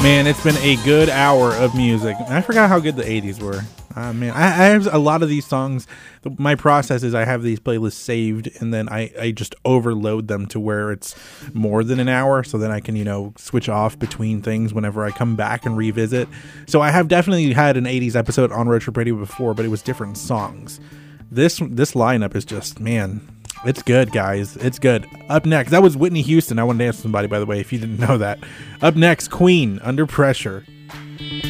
Man, it's been a good hour of music. I forgot how good the 80s were. Man, I have a lot of these songs. My process is I have these playlists saved, and then I just overload them to where it's more than an hour, so then I can, switch off between things whenever I come back and revisit. So I have definitely had an 80s episode on Road Trip Radio before, but it was different songs. This lineup is just, man, it's good, guys. It's good. Up next, that was Whitney Houston. I Want to Dance with Somebody, by the way, if you didn't know that. Up next, Queen, Under Pressure.